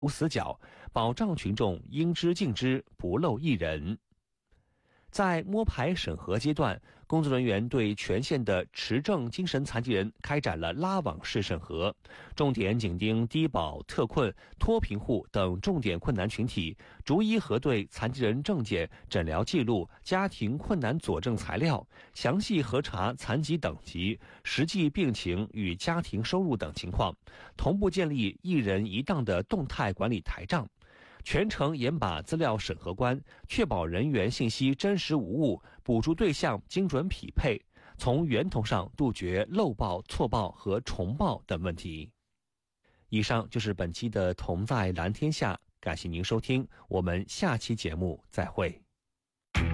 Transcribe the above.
无死角，保障群众应知尽知，不漏一人。在摸排审核阶段，工作人员对全县的持证精神残疾人开展了拉网式审核，重点紧盯低保、特困、脱贫户等重点困难群体，逐一核对残疾人证件、诊疗记录、家庭困难佐证材料，详细核查残疾等级、实际病情与家庭收入等情况，同步建立一人一档的动态管理台账。全程严把资料审核关，确保人员信息真实无误，补助对象精准匹配，从源头上杜绝漏报、错报和重报等问题。以上就是本期的同在蓝天下，感谢您收听，我们下期节目再会。